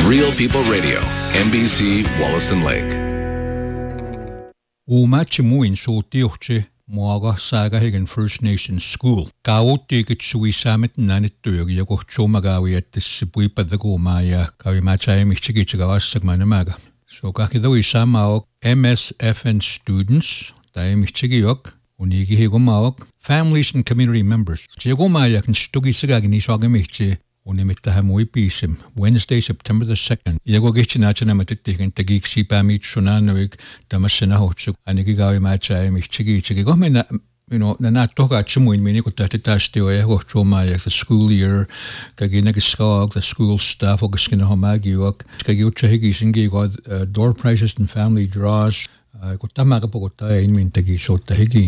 Real People Radio, NBC Wollaston Lake. Umatsi muin suutiuhti muaga saagahigen First Nations School. Kaawuttiikit suisaamet nanittuyogi ja kohtuumagaawi attissi puipaddakuumaa ja kavimaataimichigitsigavassagmanamaga. So kakidhuisamaok MSFN students taimichigiyok unigihigumaok families and community members. Chigumayak nstugisigaginisoagamichi unimittahamui piisim Wednesday, September the 2nd. Yagogichinachanamatiktikin tagiiksipaamitsunaanuik tamassanahotsuk anigigavimaataimichigitsigigomina nanatogaatsumuin minikutahtitaastioyagohtuumaayak the school year kaginagiskaag the school staff ogiskinahomagiuak kagiutsahigisingiigod door prizes and family draws kutamagapogotaainmin tagisottahigin.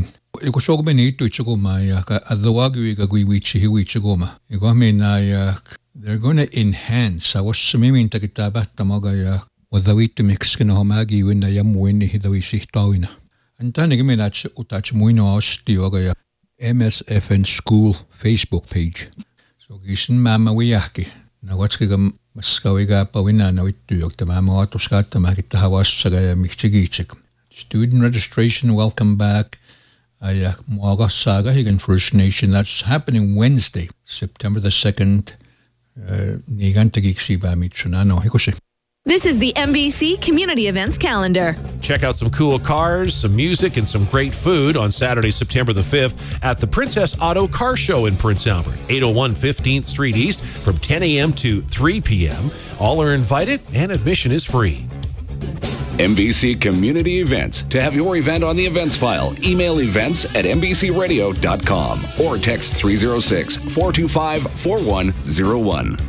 They're going to enhance. I was swimming to get back to Magaya with the wheat mixing homagi when I am winning the Wisitawina. And then again, that's Utachmuino Ostioga MSFN School Facebook page. So Gisin Mama Wiaki. Now what's going Maskawiga Pawina no it to the Mama Autoscata Makita Hawas Sagaya Michigichik. Student registration, welcome back. Muaga Saga Higan First Nation. That's happening Wednesday, September the 2nd. This is the NBC Community Events Calendar. Check out some cool cars, some music, and some great food on Saturday, September the 5th at the Princess Auto Car Show in Prince Albert, 801 15th Street East from 10 a.m. to 3 p.m. All are invited and admission is free. NBC Community Events. To have your event on the events file, email events@nbcradio.com or text 306-425-4101.